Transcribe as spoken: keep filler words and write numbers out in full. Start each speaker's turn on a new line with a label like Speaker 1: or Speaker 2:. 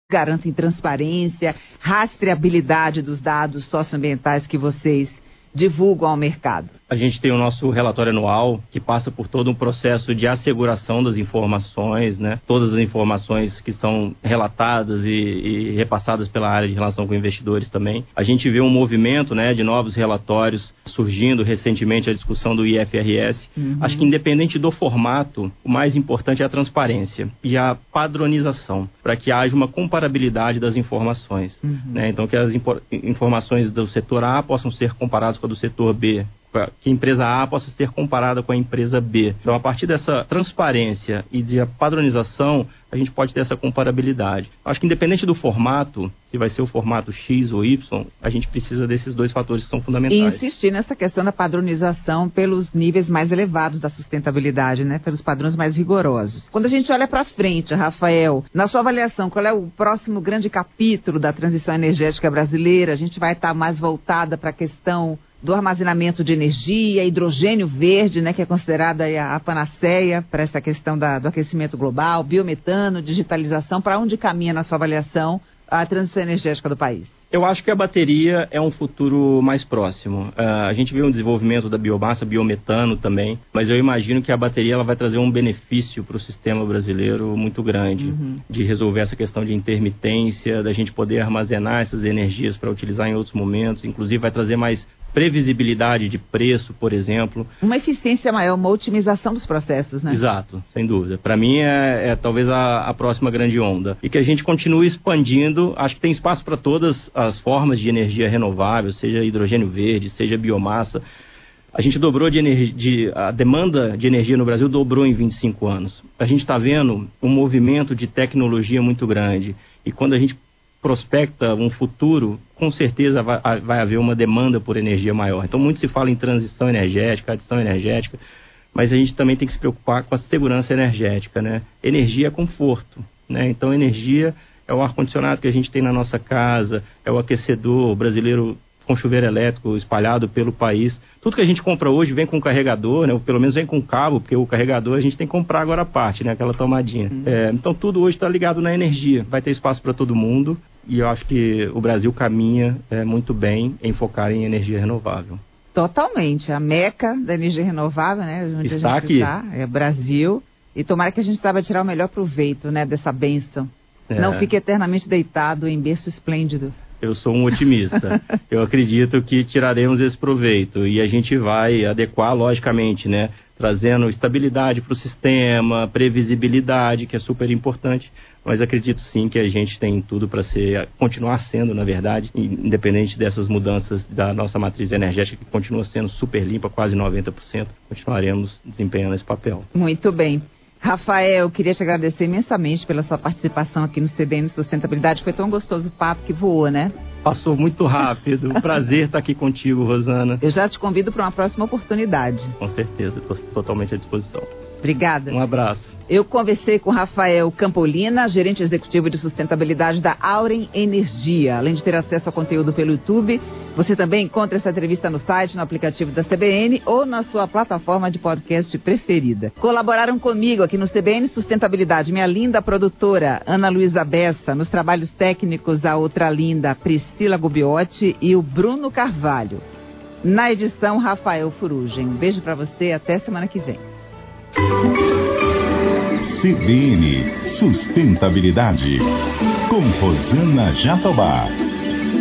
Speaker 1: garantem transparência, rastreabilidade dos dados socioambientais que vocês divulgam ao mercado?
Speaker 2: A gente tem o nosso relatório anual, que passa por todo um processo de asseguração das informações, né? Todas as informações que são relatadas e, e repassadas pela área de relação com investidores também. A gente vê um movimento, né, de novos relatórios surgindo recentemente, a discussão do I F R S. Uhum. Acho que independente do formato, o mais importante é a transparência e a padronização, para que haja uma comparabilidade das informações. Uhum. Né? Então, que as impo- informações do setor A possam ser comparadas com a do setor B, que a empresa A possa ser comparada com a empresa B. Então, a partir dessa transparência e de padronização, a gente pode ter essa comparabilidade. Acho que independente do formato, se vai ser o formato X ou Y, a gente precisa desses dois fatores que são fundamentais.
Speaker 1: E insistir nessa questão da padronização pelos níveis mais elevados da sustentabilidade, né? Pelos padrões mais rigorosos. Quando a gente olha para frente, Rafael, na sua avaliação, qual é o próximo grande capítulo da transição energética brasileira? A gente vai estar mais voltada para a questão do armazenamento de energia, hidrogênio verde, né, que é considerada a, a panaceia para essa questão da, do aquecimento global, biometano, digitalização. Para onde caminha, na sua avaliação, a transição energética do país?
Speaker 2: Eu acho que a bateria é um futuro mais próximo. Uh, a gente vê um desenvolvimento da biomassa, biometano também, mas eu imagino que a bateria ela vai trazer um benefício para o sistema brasileiro muito grande, uhum. de resolver essa questão de intermitência, da gente poder armazenar essas energias para utilizar em outros momentos, inclusive vai trazer mais previsibilidade de preço, por exemplo.
Speaker 1: Uma eficiência maior, uma otimização dos processos, né?
Speaker 2: Exato, sem dúvida. Para mim é, é talvez a, a próxima grande onda. E que a gente continue expandindo. Acho que tem espaço para todas as formas de energia renovável, seja hidrogênio verde, seja biomassa. A gente dobrou de energia, a demanda de energia no Brasil dobrou em vinte e cinco anos. A gente está vendo um movimento de tecnologia muito grande. E quando a gente prospecta um futuro, com certeza vai, vai haver uma demanda por energia maior. Então, muito se fala em transição energética, adição energética, mas a gente também tem que se preocupar com a segurança energética, né? Energia é conforto, né? Então, energia é o ar-condicionado que a gente tem na nossa casa, é o aquecedor, o brasileiro com chuveiro elétrico espalhado pelo país. Tudo que a gente compra hoje vem com carregador, né? Ou pelo menos vem com cabo, porque o carregador a gente tem que comprar agora à parte, né? Aquela tomadinha. Uhum. É, então tudo hoje está ligado na energia. Vai ter espaço para todo mundo e eu acho que o Brasil caminha é, muito bem em focar em energia renovável.
Speaker 1: Totalmente. A meca da energia renovável, né? Onde
Speaker 2: está
Speaker 1: a gente
Speaker 2: aqui.
Speaker 1: Está, é o Brasil. E tomara que a gente saiba tirar o melhor proveito, né? Dessa bênção. É. Não fique eternamente deitado em berço esplêndido.
Speaker 2: Eu sou um otimista. Eu acredito que tiraremos esse proveito e a gente vai adequar, logicamente, né? Trazendo estabilidade para o sistema, previsibilidade, que é super importante. Mas acredito sim que a gente tem tudo para ser, continuar sendo, na verdade, independente dessas mudanças da nossa matriz energética, que continua sendo super limpa, quase noventa por cento. Continuaremos desempenhando esse papel.
Speaker 1: Muito bem. Rafael, queria te agradecer imensamente pela sua participação aqui no C B N Sustentabilidade. Foi tão gostoso o papo que voou, né?
Speaker 2: Passou muito rápido. Prazer estar aqui contigo, Rosana.
Speaker 1: Eu já te convido para uma próxima oportunidade.
Speaker 2: Com certeza, estou totalmente à disposição.
Speaker 1: Obrigada.
Speaker 2: Um abraço.
Speaker 1: Eu conversei com Rafael Campolina, gerente executivo de sustentabilidade da Auren Energia. Além de ter acesso ao conteúdo pelo YouTube, você também encontra essa entrevista no site, no aplicativo da C B N ou na sua plataforma de podcast preferida. Colaboraram comigo aqui no C B N Sustentabilidade minha linda produtora Ana Luísa Bessa, nos trabalhos técnicos a outra linda Priscila Gubiotti e o Bruno Carvalho. Na edição, Rafael Furugem. Um beijo para você, até semana que vem.
Speaker 3: C B N Sustentabilidade, com Rosana Jatobá.